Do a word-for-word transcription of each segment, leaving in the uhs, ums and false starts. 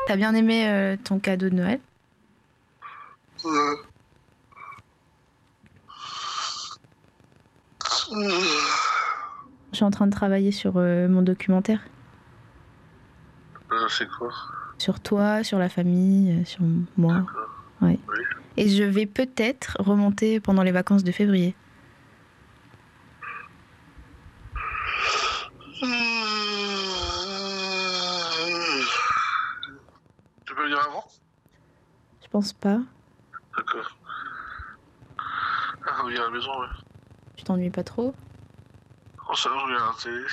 T'as bien aimé euh, ton cadeau de Noël? Ouais. Je suis en train de travailler sur euh, mon documentaire. Euh, c'est quoi? Sur toi, sur la famille, euh, sur moi. D'accord. Ouais. Oui. Et je vais peut-être remonter pendant les vacances de février. Tu peux venir avant? Je pense pas. D'accord. Ah, faut venir à la maison, ouais. Tu t'ennuies pas trop? Oh, ça va, je regarde la télé.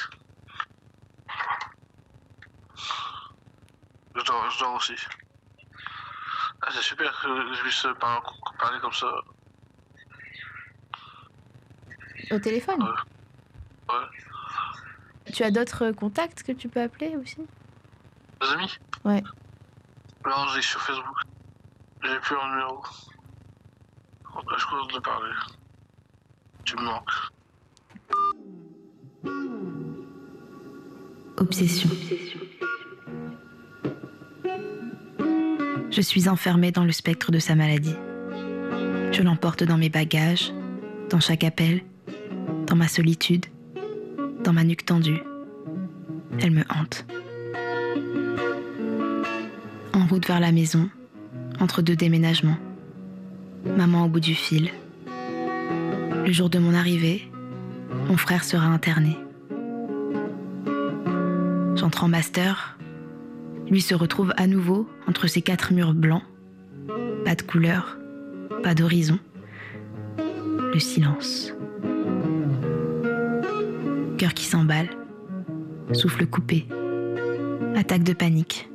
Je dors, je dors aussi. Ah, c'est super que je puisse par- parler comme ça. Au téléphone? Ouais. Ouais. Tu as d'autres contacts que tu peux appeler aussi? Des amis? Ouais. Non, j'ai sur Facebook. J'ai plus leur numéro. Après, je cause de parler. Tu me manques. Obsession. Je suis enfermée dans le spectre de sa maladie. Je l'emporte dans mes bagages, dans chaque appel, dans ma solitude, dans ma nuque tendue. Elle me hante. En route vers la maison, entre deux déménagements, maman au bout du fil. Le jour de mon arrivée, mon frère sera interné. J'entre en master. Lui se retrouve à nouveau entre ces quatre murs blancs. Pas de couleur, pas d'horizon. Le silence. Cœur qui s'emballe. Souffle coupé. Attaque de panique.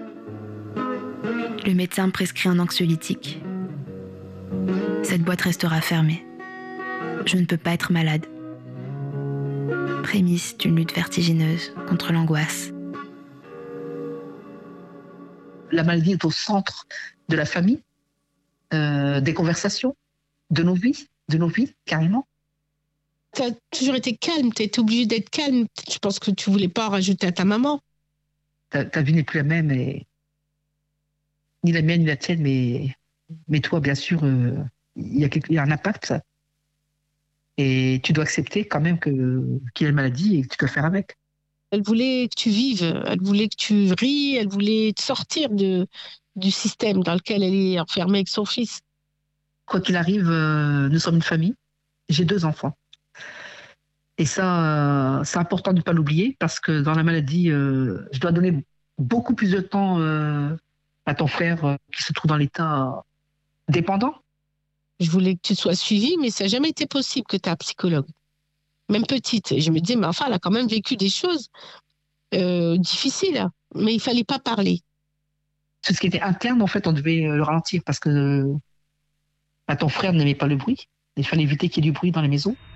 Le médecin me prescrit un anxiolytique. Cette boîte restera fermée. Je ne peux pas être malade. Prémisse d'une lutte vertigineuse contre l'angoisse. La maladie est au centre de la famille, euh, des conversations, de nos vies, de nos vies, carrément. Tu as toujours été calme, tu étais obligée d'être calme. Je pense que tu voulais pas rajouter à ta maman. Ta, ta vie n'est plus la même, et ni la mienne ni la tienne, mais, mais toi, bien sûr, euh, il y a quelque- il y a un impact. Et tu dois accepter quand même que, qu'il y a une maladie et que tu dois faire avec. Elle voulait que tu vives, elle voulait que tu ris, elle voulait te sortir de, du système dans lequel elle est enfermée avec son fils. Quoi qu'il arrive, euh, nous sommes une famille. J'ai deux enfants. Et ça, euh, c'est important de ne pas l'oublier parce que dans la maladie, euh, je dois donner beaucoup plus de temps euh, à ton frère euh, qui se trouve dans l'état dépendant. Je voulais que tu sois suivie, mais ça n'a jamais été possible que tu aies un psychologue. Même petite. Et je me disais, mais enfin, elle a quand même vécu des choses euh, difficiles, mais il fallait pas parler. Tout ce qui était interne, en fait, on devait le ralentir parce que bah, ton frère n'aimait pas le bruit. Il fallait éviter qu'il y ait du bruit dans la maison.